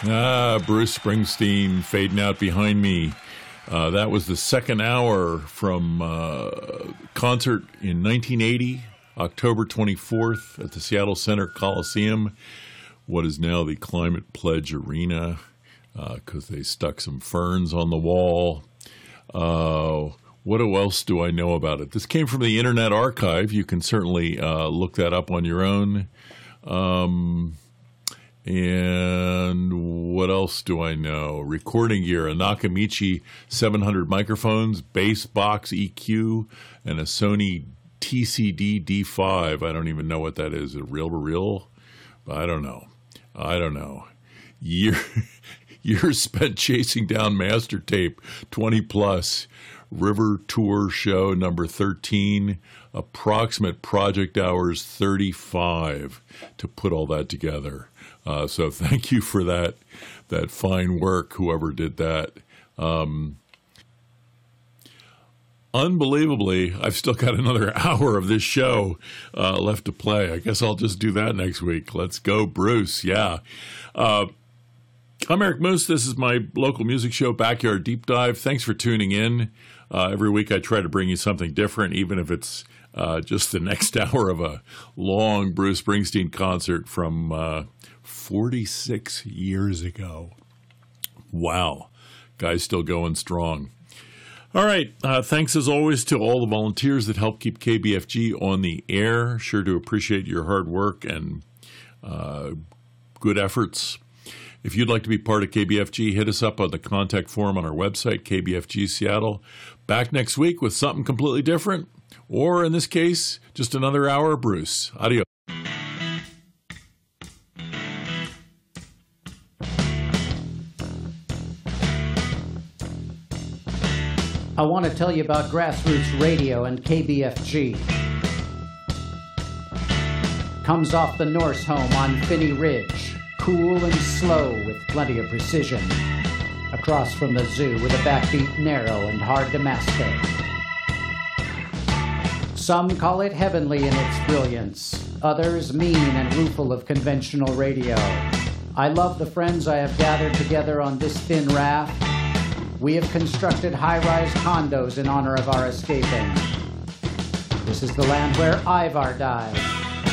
Bruce Springsteen fading out behind me. That was the second hour from concert in 1980, October 24th at the Seattle Center Coliseum, what is now the Climate Pledge Arena, because they stuck some ferns on the wall. What else do I know about it? This came from the Internet Archive. You can certainly look that up on your own. And what else do I know? Recording gear, a Nakamichi 700 microphones, bass box EQ, and a Sony TCD D5. I don't even know what that is. Is it reel-to-reel? I don't know. Years spent chasing down master tape, 20 plus. River Tour Show number 13. Approximate project hours 35 to put all that together. So thank you for that fine work, whoever did that. Unbelievably, I've still got another hour of this show left to play. I guess I'll just do that next week. Let's go, Bruce. Yeah. I'm Eric Moose. This is my local music show, Backyard Deep Dive. Thanks for tuning in. Every week I try to bring you something different, even if it's just the next hour of a long Bruce Springsteen concert from 46 years ago. Wow. Guy's still going strong. All right. Thanks as always to all the volunteers that help keep KBFG on the air. Sure to appreciate your hard work and good efforts. If you'd like to be part of KBFG, hit us up on the contact form on our website, KBFG Seattle. Back next week with something completely different, or in this case, just another hour of Bruce. Adios. I want to tell you about Grassroots Radio and KBFG. Comes off the Norse home on Finney Ridge. Cool and slow with plenty of precision. Across from the zoo with a backbeat narrow and hard to master. Some call it heavenly in its brilliance. Others mean and rueful of conventional radio. I love the friends I have gathered together on this thin raft. We have constructed high-rise condos in honor of our escaping. This is the land where Ivar died.